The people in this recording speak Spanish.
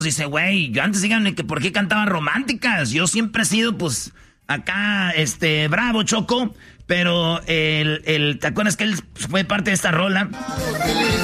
Dice, güey, yo antes díganme que por qué cantaban románticas. Yo siempre he sido, pues, acá, bravo, Choco. Pero ¿te acuerdas que él fue parte de esta rola?